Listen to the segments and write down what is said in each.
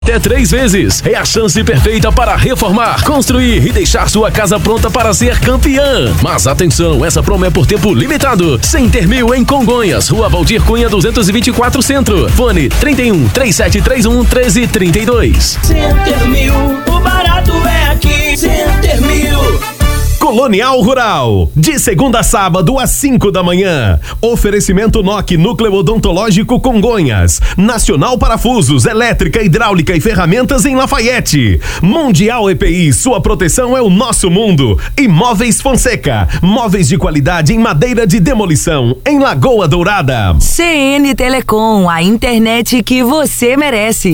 Até 3 vezes. É a chance perfeita para reformar, construir e deixar sua casa pronta para ser campeã. Mas atenção, essa promo é por tempo limitado. Center Mil em Congonhas, Rua Valdir Cunha 224 Centro. Fone 31 3731 1332. Center Mil, o barato é aqui. Center Mil. Colonial Rural, de segunda a sábado às 5 da manhã. Oferecimento NOC Núcleo Odontológico Congonhas. Nacional Parafusos, Elétrica, Hidráulica e Ferramentas em Lafayette. Mundial EPI, sua proteção é o nosso mundo. Imóveis Fonseca, móveis de qualidade em madeira de demolição, em Lagoa Dourada. CN Telecom, a internet que você merece.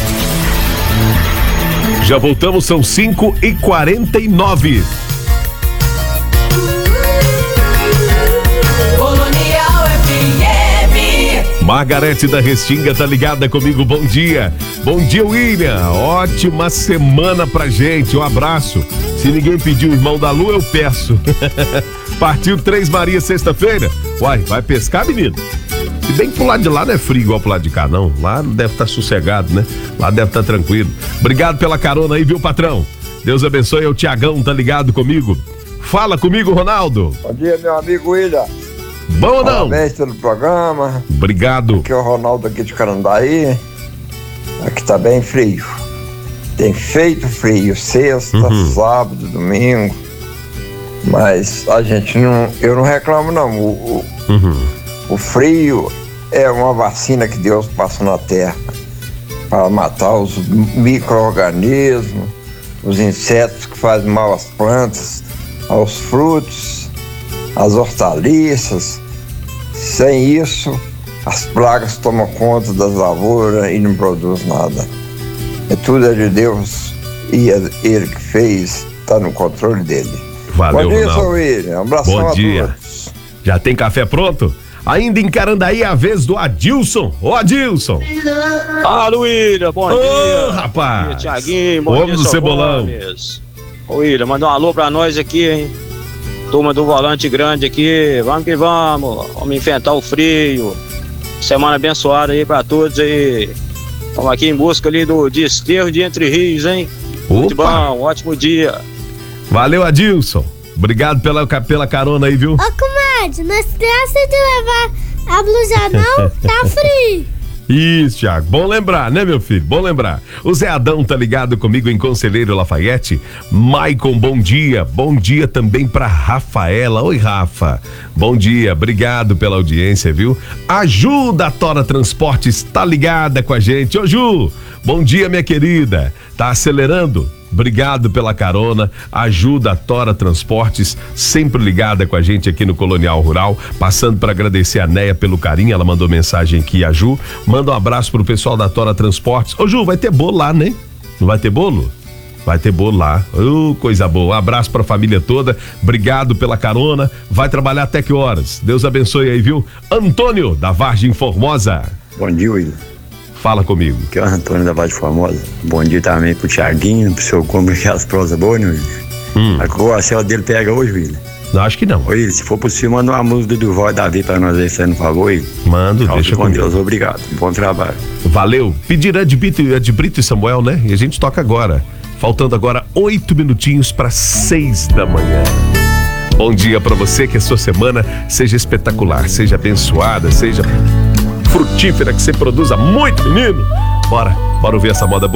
Já voltamos, são 5h49. Margarete da Restinga tá ligada comigo, bom dia. Bom dia, William. Ótima semana pra gente, um abraço. Se ninguém pediu o irmão da lua, eu peço. Partiu Três Marias sexta-feira? Uai, vai pescar, menino? Se bem que pro lado de lá não é frio igual pro lado de cá, não. Lá deve estar sossegado, né? Lá deve estar tranquilo. Obrigado pela carona aí, viu, patrão? Deus abençoe, é o Tiagão, tá ligado comigo? Fala comigo, Ronaldo. Bom dia, meu amigo William. Bom ou não? Parabéns pelo programa. Obrigado. Aqui é o Ronaldo aqui de Carandaí. Aqui tá bem frio. Tem feito frio, sexta, sábado, domingo. Mas a gente não... Eu não reclamo, não. O frio é uma vacina que Deus passa na terra para matar os micro-organismos, os insetos que fazem mal às plantas, aos frutos, às hortaliças. Sem isso, as pragas tomam conta das lavouras e não produz nada. Tudo é de Deus e é Ele que fez, está no controle dele. Valeu, bom dia, Ronaldo. seu William. Um abração bom dia. a todos. Já tem café pronto? Ainda em Carandaí, a vez do Adilson. Ô, Adilson. Alô, William, bom dia. Rapaz. Bom dia, Thiaguinho, bom Homem dia, do seu Cebolão. Gomes. Ô, William, manda um alô pra nós aqui, hein? Turma do Volante Grande aqui, vamos que vamos enfrentar o frio. Semana abençoada aí pra todos aí. Estamos aqui em busca ali do desterro de Entre Rios, hein? Muito bom, ótimo dia. Valeu, Adilson. Obrigado pela carona aí, viu? Ô, comadre, não esquece de levar a blusa não, tá frio. Isso, Thiago. Bom lembrar, né, meu filho? Bom lembrar. O Zé Adão tá ligado comigo em Conselheiro Lafayette. Maicon, bom dia. Bom dia também pra Rafaela. Oi, Rafa. Bom dia. Obrigado pela audiência, viu? A Ju da Tora Transportes tá ligada com a gente. Ô, Ju, bom dia, minha querida. Tá acelerando? Obrigado pela carona, ajuda a Tora Transportes, sempre ligada com a gente aqui no Colonial Rural, passando para agradecer a Neia pelo carinho, ela mandou mensagem aqui, a Ju, manda um abraço pro pessoal da Tora Transportes. Ô, Ju, vai ter bolo lá, né? Não vai ter bolo? Vai ter bolo lá, coisa boa, um abraço pra família toda, obrigado pela carona, vai trabalhar até que horas? Deus abençoe aí, viu? Antônio, da Vargem Formosa. Bom dia, William. Fala comigo. Aqui é o Antônio da Vargem Formosa. Bom dia também pro Thiaguinho, pro seu Gomes, aquelas prosas boas, né, William? A cela dele pega hoje, William? Não, acho que não. Oi, se for possível, manda uma música do Duval e Davi pra nós aí, fazendo um favor aí. Mando, deixa com Deus, obrigado. Bom trabalho. Valeu. Pedirá de Brito e Samuel, né? E a gente toca agora. Faltando agora 8 minutinhos para 6 da manhã. Bom dia pra você, que a sua semana seja espetacular, seja abençoada, seja frutífera, que você produza muito, menino. Bora ouvir essa moda boa.